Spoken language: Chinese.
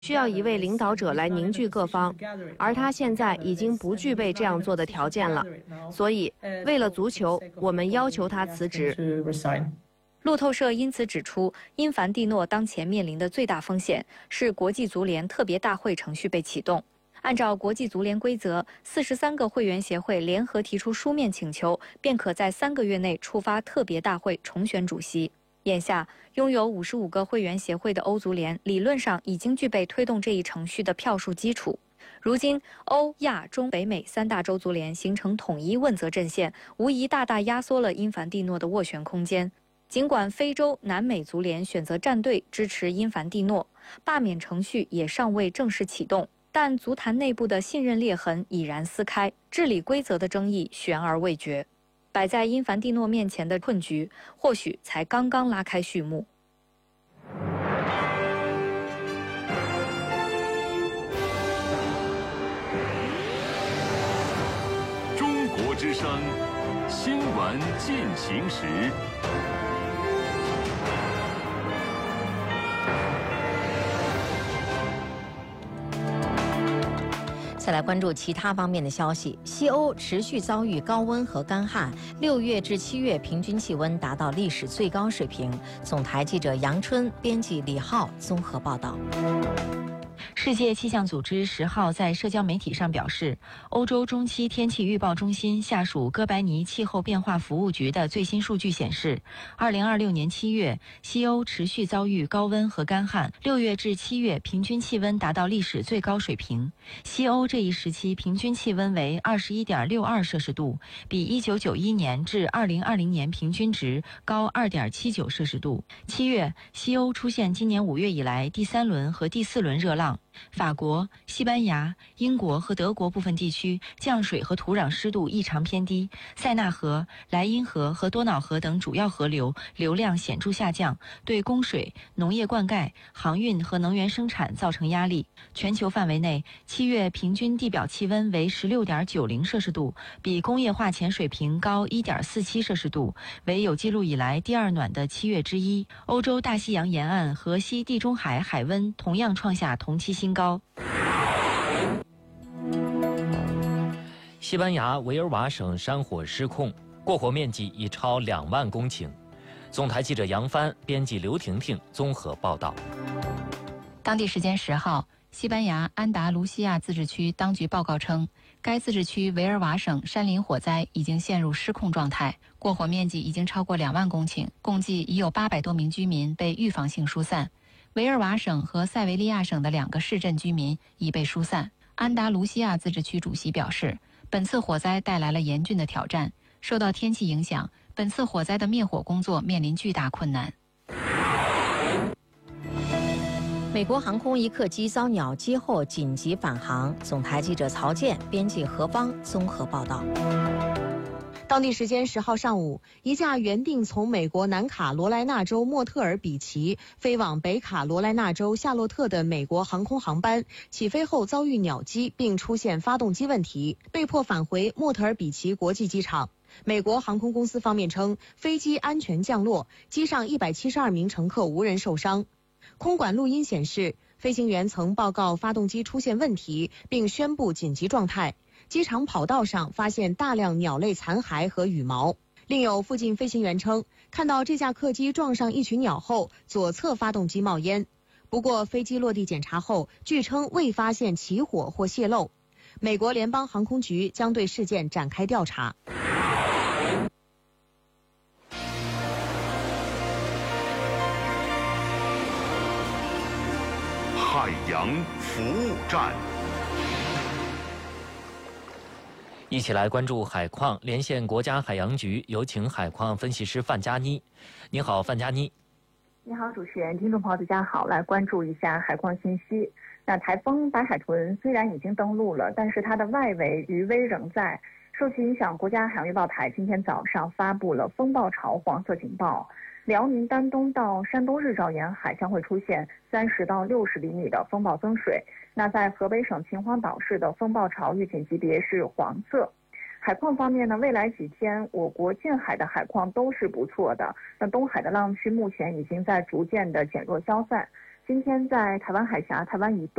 需要一位领导者来凝聚各方，而他现在已经不具备这样做的条件了。所以，为了足球，我们要求他辞职。 路透社因此指出，因凡蒂诺当前面临的最大风险是国际足联特别大会程序被启动。按照国际足联规则，43个会员协会联合提出书面请求，便可在3个月内触发特别大会重选主席。眼下，拥有55个会员协会的欧足联理论上已经具备推动这一程序的票数基础。如今，欧、亚、中、北美3大洲足联形成统一问责阵线，无疑大大压缩了因凡蒂诺的斡旋空间。尽管非洲、南美足联选择站队支持因凡蒂诺，罢免程序也尚未正式启动，但足坛内部的信任裂痕已然撕开，治理规则的争议悬而未决。摆在因凡蒂诺面前的困局，或许才刚刚拉开序幕。 中国之声，新闻进行时。 再来关注其他方面的消息。西欧持续遭遇高温和干旱，6月至7月平均气温达到历史最高水平。总台记者杨春，编辑李浩综合报道。 世界气象组织10号在社交媒体上表示，欧洲中期天气预报中心下属哥白尼气候变化服务局的最新数据显示，2026年7月，西欧持续遭遇高温和干旱，6月至7月平均气温达到历史最高水平。西欧这一时期平均气温为21.62摄氏度，比1991年至2020年平均值高2.79摄氏度。7月，西欧出现今年5月以来第3轮和第4轮热浪。法国、西班牙、英国和德国部分地区降水和土壤湿度异常偏低，塞纳河、莱茵河和多瑙河等主要河流流量显著下降，对供水、农业灌溉、航运和能源生产造成压力。全球范围内，7月平均地表气温为16.90摄氏度，比工业化前水平高1.47摄氏度，为有记录以来第2暖的7月之一。欧洲大西洋沿岸和西地中海海温同样创下同期新高。 西班牙维尔瓦省山火失控，过火面积已超2万公顷。总台记者杨帆，编辑刘婷婷综合报道。 当地时间10号，西班牙安达卢西亚自治区当局报告称，该自治区维尔瓦省山林火灾已经陷入失控状态，过火面积已经超过2万公顷，共计已有800多名居民被预防性疏散。维尔瓦省和塞维利亚省的2个市镇居民已被疏散。安达卢西亚自治区主席表示，本次火灾带来了严峻的挑战，受到天气影响，本次火灾的灭火工作面临巨大困难。 美国航空一客机遭鸟击后紧急返航。总台记者曹健，编辑何芳综合报道。 当地时间10号上午，一架原定从美国南卡罗来纳州莫特尔比奇飞往北卡罗来纳州夏洛特的美国航空航班起飞后遭遇鸟击，并出现发动机问题，被迫返回莫特尔比奇国际机场。美国航空公司方面称，飞机安全降落，机上172名乘客无人受伤。空管录音显示，飞行员曾报告发动机出现问题，并宣布紧急状态。机场跑道上发现大量鸟类残骸和羽毛。另有附近飞行员称，看到这架客机撞上一群鸟后，左侧发动机冒烟。不过飞机落地检查后，据称未发现起火或泄漏。美国联邦航空局将对事件展开调查。 海洋服务站。 一起来关注海况，连线国家海洋局，有请海况分析师范佳妮。你好，范佳妮。 你好，主持人，听众朋友大家好，来关注一下海况信息。那台风白海豚虽然已经登陆了，但是它的外围余威仍在。受其影响，国家海洋预报台今天早上发布了风暴潮黄色警报。辽宁丹东到山东日照沿海将会出现30到60厘米的风暴增水。那在河北省秦皇岛市的风暴潮预警级别是黄色。海况方面呢，未来几天我国近海的海况都是不错的。那东海的浪区目前已经在逐渐的减弱消散。 今天在台湾海峡、台湾以东